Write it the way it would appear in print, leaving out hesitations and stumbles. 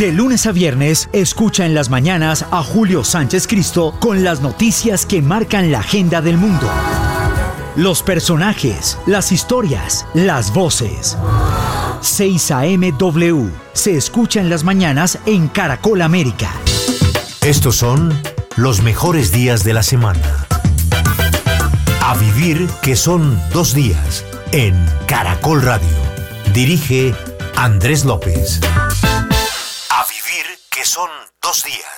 De lunes a viernes, escucha en las mañanas a Julio Sánchez Cristo con las noticias que marcan la agenda del mundo. Los personajes, las historias, las voces. 6 AM W. Se escucha en las mañanas en Caracol América. Estos son los mejores días de la semana. A vivir que son 2 días en Caracol Radio. Dirige Andrés López. A vivir que son 2 días.